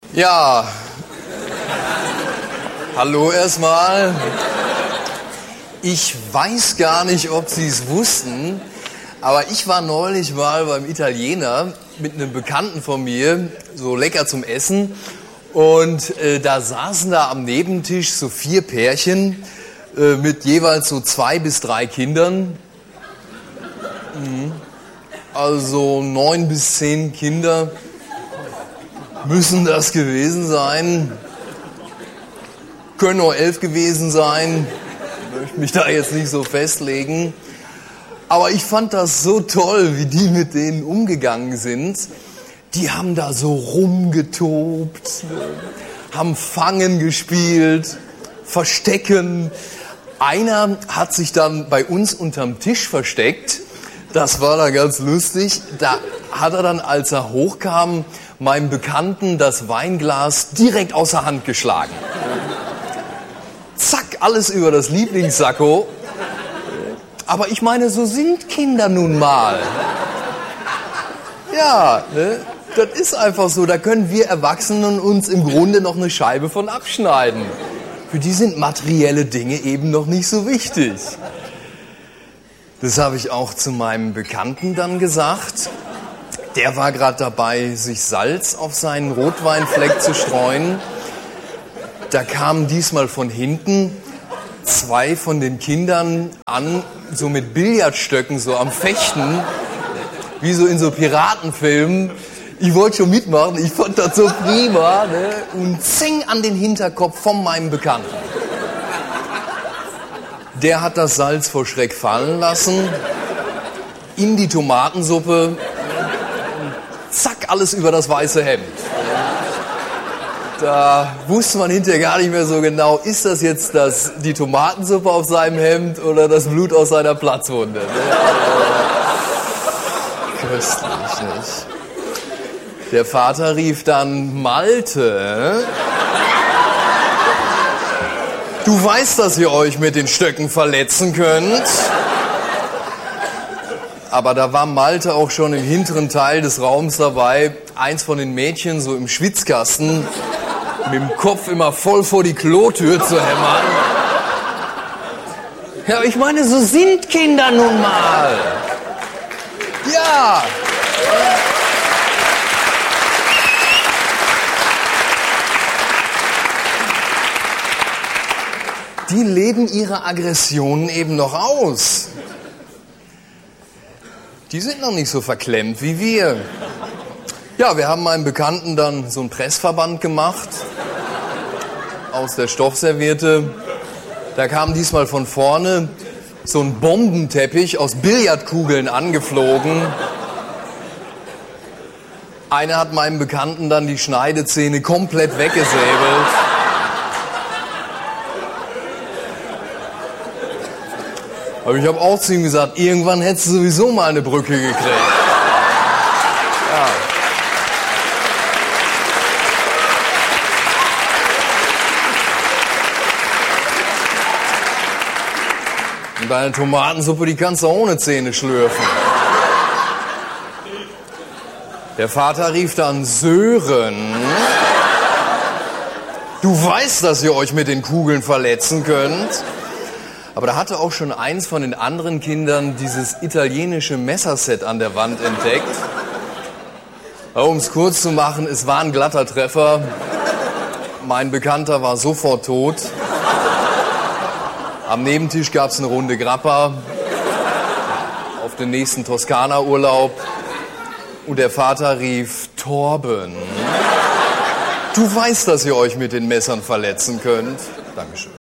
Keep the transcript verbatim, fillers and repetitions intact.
Ja, hallo erstmal. Ich weiß gar nicht, ob Sie es wussten, aber ich war neulich mal beim Italiener mit einem Bekannten von mir, so lecker zum Essen. Und äh, da saßen da am Nebentisch so vier Pärchen äh, mit jeweils so zwei bis drei Kindern. Mhm. Also neun bis zehn Kinder müssen das gewesen sein. Können auch elf gewesen sein. Ich möchte mich da jetzt nicht so festlegen. Aber ich fand das so toll, wie die mit denen umgegangen sind. Die haben da so rumgetobt, haben Fangen gespielt, Verstecken. Einer hat sich dann bei uns unterm Tisch versteckt. Das war da ganz lustig. Da hat er dann, als er hochkam, meinem Bekannten das Weinglas direkt aus der Hand geschlagen. Zack, alles über das Lieblingssacko. Aber ich meine, so sind Kinder nun mal. Ja, ne? Das ist einfach so. Da können wir Erwachsenen uns im Grunde noch eine Scheibe von abschneiden. Für die sind materielle Dinge eben noch nicht so wichtig. Das habe ich auch zu meinem Bekannten dann gesagt. Der war gerade dabei, sich Salz auf seinen Rotweinfleck zu streuen. Da kamen diesmal von hinten zwei von den Kindern an, so mit Billardstöcken, so am Fechten, wie so in so Piratenfilmen. Ich wollte schon mitmachen, ich fand das so prima, ne? Und zing an den Hinterkopf von meinem Bekannten. Der hat das Salz vor Schreck fallen lassen, in die Tomatensuppe, zack, alles über das weiße Hemd. Da wusste man hinterher gar nicht mehr so genau, ist das jetzt das, die Tomatensuppe auf seinem Hemd oder das Blut aus seiner Platzwunde? Köstlich, nicht? Der Vater rief dann: Malte, du weißt, dass ihr euch mit den Stöcken verletzen könnt. Aber da war Malte auch schon im hinteren Teil des Raums dabei, eins von den Mädchen so im Schwitzkasten mit dem Kopf immer voll vor die Klotür zu hämmern. Ja, ich meine, so sind Kinder nun mal. Ja. Die leben ihre Aggressionen eben noch aus. Die sind noch nicht so verklemmt wie wir. Ja, wir haben meinem Bekannten dann so einen Pressverband gemacht aus der Stoffserviette. Da kam diesmal von vorne so ein Bombenteppich aus Billardkugeln angeflogen. Einer hat meinem Bekannten dann die Schneidezähne komplett weggesäbelt. Aber ich habe auch zu ihm gesagt, irgendwann hättest du sowieso mal eine Brücke gekriegt. Ja. Und deine Tomatensuppe, die kannst du ohne Zähne schlürfen. Der Vater rief dann: Sören, du weißt, dass ihr euch mit den Kugeln verletzen könnt. Aber da hatte auch schon eins von den anderen Kindern dieses italienische Messerset an der Wand entdeckt. Um es kurz zu machen, es war ein glatter Treffer. Mein Bekannter war sofort tot. Am Nebentisch gab es eine Runde Grappa auf den nächsten Toskana-Urlaub. Und der Vater rief: Torben, du weißt, dass ihr euch mit den Messern verletzen könnt. Dankeschön.